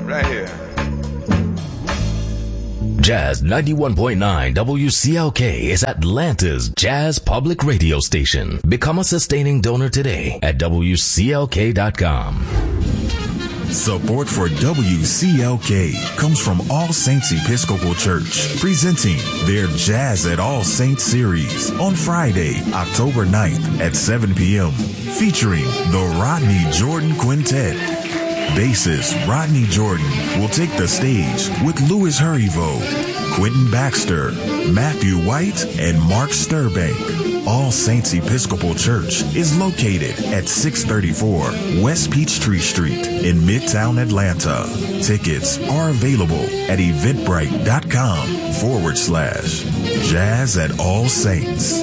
right here. Jazz 91.9 WCLK is Atlanta's Jazz Public Radio Station. Become a sustaining donor today at WCLK.com. Support for WCLK comes from All Saints Episcopal Church, presenting their Jazz at All Saints series on Friday, October 9th at 7 p.m., featuring the Rodney Jordan Quintet. Bassist Rodney Jordan will take the stage with Louis Hurrivo, Quentin Baxter, Matthew White, and Mark Sturbank. All Saints Episcopal Church is located at 634 West Peachtree Street in Midtown Atlanta. Tickets are available at eventbrite.com/Jazz at All Saints.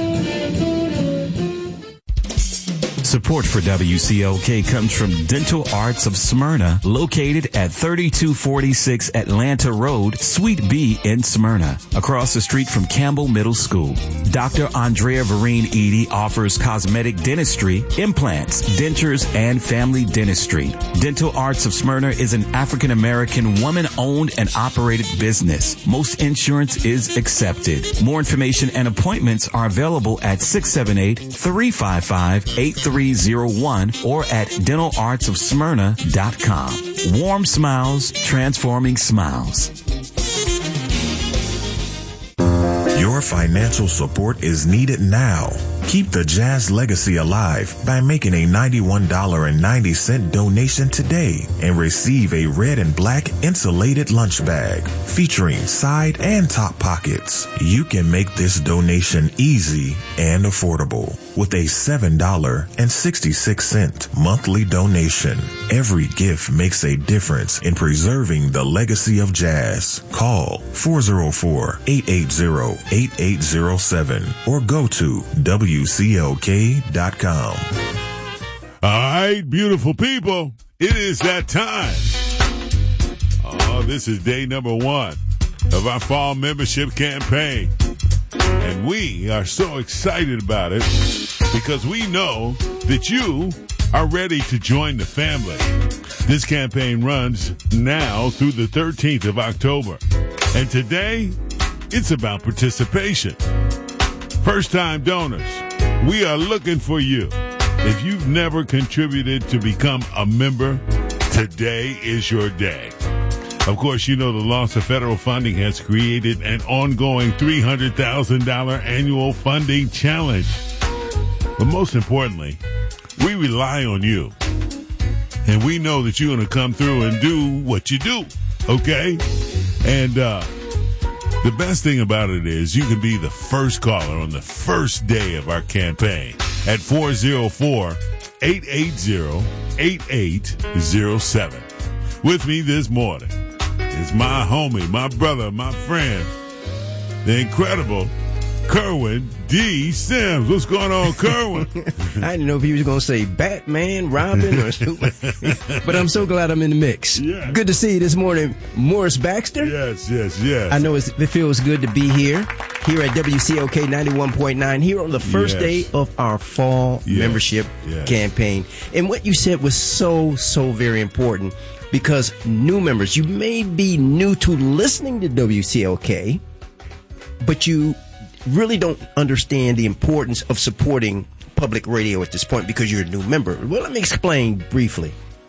Support for WCLK comes from Dental Arts of Smyrna, located at 3246 Atlanta Road, Suite B in Smyrna, across the street from Campbell Middle School. Dr. Andrea Vereen Edie offers cosmetic dentistry, implants, dentures, and family dentistry. Dental Arts of Smyrna is an African-American woman-owned and operated business. Most insurance is accepted. More information and appointments are available at 678-355-8301 or at dentalartsofsmyrna.com. Warm smiles, transforming smiles. Your financial support is needed now. Keep the Jazz legacy alive by making a $91.90 donation today and receive a red and black insulated lunch bag featuring side and top pockets. You can make this donation easy and affordable with a $7.66 monthly donation. Every gift makes a difference in preserving the legacy of jazz. Call 404-880-8807 or go to WCLK.com. All right, beautiful people, it is that time. Oh, this is day number 1 of our fall membership campaign. And we are so excited about it because we know that you are ready to join the family. This campaign runs now through the 13th of October. And today, it's about participation. First-time donors, we are looking for you. If you've never contributed to become a member, today is your day. Of course, you know the loss of federal funding has created an ongoing $300,000 annual funding challenge. But most importantly, we rely on you. And we know that you're going to come through and do what you do, okay? And the best thing about it is you can be the first caller on the first day of our campaign at 404-880-8807. With me this morning is my homie, my brother, my friend, the incredible Kerwin D. Sims. What's going on, Kerwin? I didn't know if he was going to say Batman, Robin, or but I'm so glad I'm in the mix. Yeah. Good to see you this morning, Morris Baxter. Yes. I know it feels good to be here at WCLK 91.9, here on the first day of our fall membership campaign. And what you said was so very important, because new members, you may be new to listening to WCLK, but you really don't understand the importance of supporting public radio at this point because you're a new member. Well, let me explain briefly.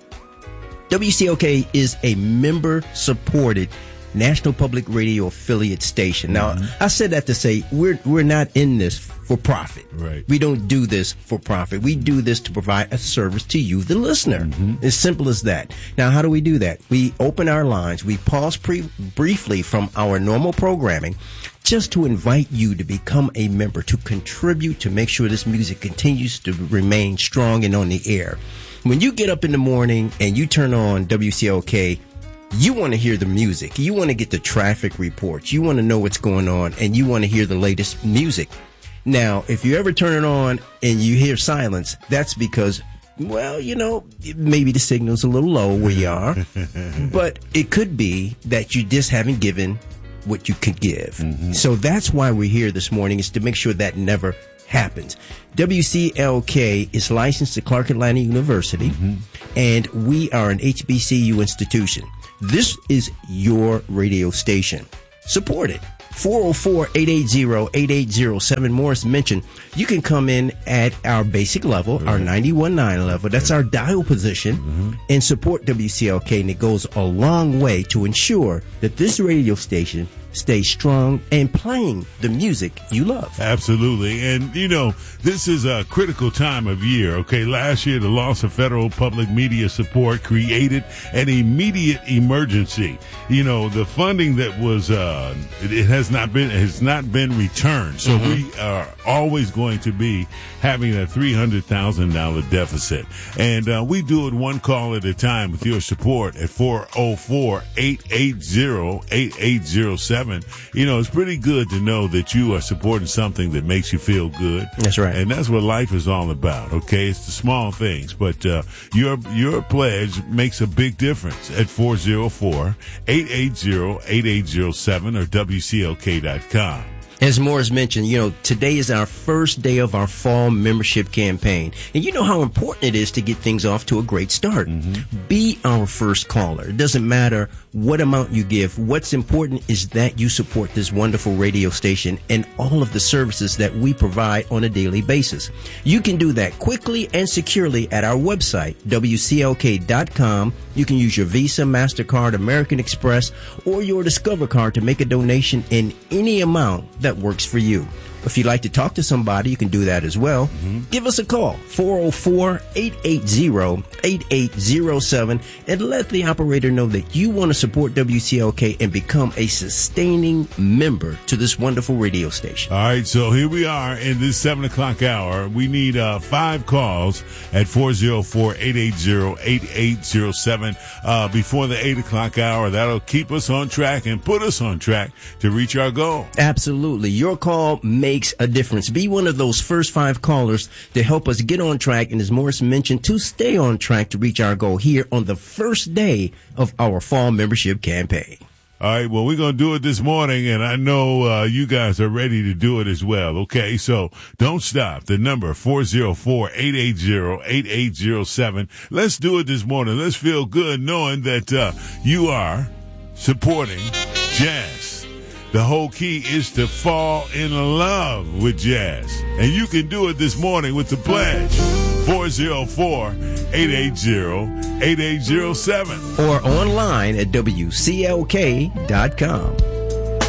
WCLK is a member-supported National Public Radio affiliate station. Now, I said that to say we're not in this for profit. Right. We don't do this for profit. We do this to provide a service to you, the listener. As simple as that. Now, how do we do that? We open our lines. We pause briefly from our normal programming just to invite you to become a member, to contribute, to make sure this music continues to remain strong and on the air. When you get up in the morning and you turn on WCLK, you want to hear the music. You want to get the traffic reports. You want to know what's going on, and you want to hear the latest music. Now, if you ever turn it on and you hear silence, that's because, well, you know, maybe the signal's a little low where you are. But it could be that you just haven't given what you could give. So that's why we're here this morning, is to make sure that never happens. WCLK is licensed to Clark Atlanta University, and we are an HBCU institution. This is your radio station. Support it. 404-880-8807. Morris mentioned you can come in at our basic level, our 91.9 level. That's our dial position, and support WCLK. And it goes a long way to ensure that this radio station stays strong and playing the music you love. Absolutely. And, you know, this is a critical time of year, okay? Last year, the loss of federal public media support created an immediate emergency. You know, the funding that was, it has not been returned. So we are always going to be having a $300,000 deficit. And we do it one call at a time with your support at 404-880-8807. You know, it's pretty good to know that you are supporting something that makes you feel good. That's right. And that's what life is all about, okay? It's the small things. But your pledge makes a big difference at 404-880-8807 or WCLK.com. As Morris mentioned, you know, today is our first day of our fall membership campaign. And you know how important it is to get things off to a great start. Be our first caller. It doesn't matter what amount you give. What's important is that you support this wonderful radio station and all of the services that we provide on a daily basis. You can do that quickly and securely at our website, WCLK.com. You can use your Visa, MasterCard, American Express, or your Discover card to make a donation in any amount that works for you. If you'd like to talk to somebody, you can do that as well. Give us a call, 404-880-8807, and let the operator know that you want to support WCLK and become a sustaining member to this wonderful radio station. All right, so here we are in this 7 o'clock hour. We need 5 calls at 404-880-8807 before the 8 o'clock hour. That'll keep us on track and put us on track to reach our goal. Absolutely. Your call makes a difference. Be one of those first 5 callers to help us get on track, and as Morris mentioned, to stay on track to reach our goal here on the first day of our fall membership campaign. All right, well, we're going to do it this morning, and I know you guys are ready to do it as well, okay? So don't stop. The number, 404-880-8807. Let's do it this morning. Let's feel good knowing that you are supporting jazz. The whole key is to fall in love with jazz. And you can do it this morning with the pledge. 404-880-8807. Or online at WCLK.com.